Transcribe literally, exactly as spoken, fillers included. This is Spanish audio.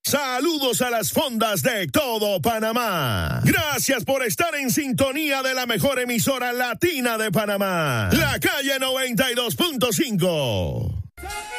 Saludos a las fondas de todo Panamá. Gracias por estar en sintonía de la mejor emisora latina de Panamá, La Calle noventa y dos punto cinco.